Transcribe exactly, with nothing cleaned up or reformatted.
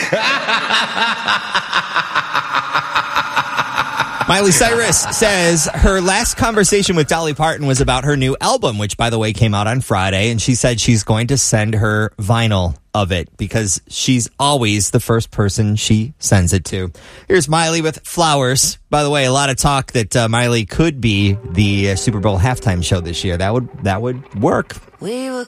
Miley Cyrus says her last conversation with Dolly Parton was about her new album, which, by the way, came out on Friday. And she said she's going to send her vinyl of it because she's always the first person she sends it to. Here's Miley with Flowers. By the way, a lot of talk that uh, Miley could be the uh, Super Bowl halftime show this year. That would that would work. We were